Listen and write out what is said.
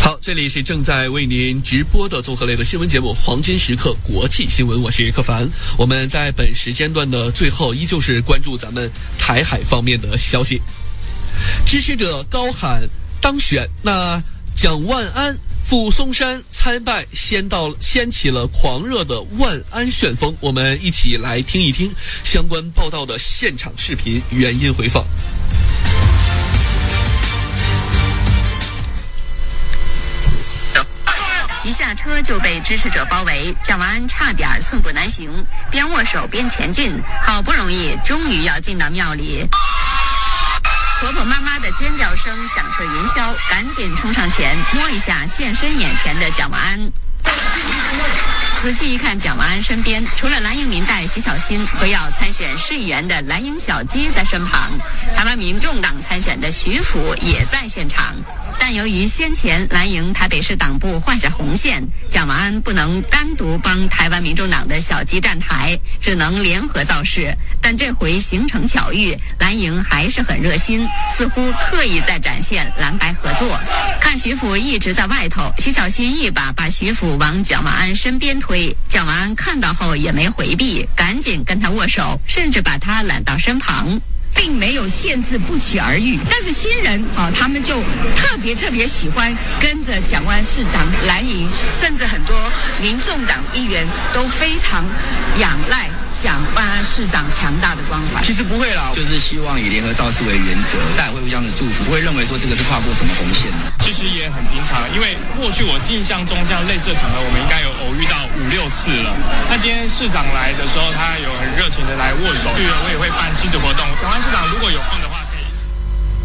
好，这里是正在为您直播的综合类的新闻节目《黄金时刻国际新闻》，我是柯凡。我们在本时间段的最后，依旧是关注咱们台海方面的消息。支持者高喊当选，那蒋万安赴松山参拜，掀起了狂热的万安旋风。我们一起来听一听相关报道的现场视频原音回放。 一下车就被支持者包围，蒋万安差点寸步难行，边握手边前进，好不容易终于要进到庙里。婆婆妈妈的尖叫声响彻云霄，赶紧冲上前摸一下现身眼前的蒋万安。仔细一看，蒋万安身边除了蓝营民代徐巧芯和要参选市议员的蓝营小鸡在身旁，台湾民众党参选的徐府也在现场。但由于先前蓝营台北市党部画下红线，蒋万安不能单独帮台湾民众党的小鸡站台，只能联合造势。但这回形成巧遇，蓝营还是很热心，似乎刻意在展现蓝白合作。看徐府一直在外头，徐巧芯一把把徐府往蒋万安身边推，蒋万安看到后也没回避，赶紧跟他握手，甚至把他揽到身旁。 并没有限制不期而遇，但是新人他们就特别喜欢跟着蒋万安市长蓝营，甚至很多民众党议员都非常仰赖蒋万安市长强大的光环。 其实不会啦，就是希望以联合造势为原则，但也会互相的祝福，不会认为说这个是跨过什么红线。 其实也很平常，因为过去我印象中这样类似的场合，我们应该有偶遇到5-6次了。那今天市长来的时候，他有很热情的来握手，我也会办亲子活动。蒋万安市长如果有空的话，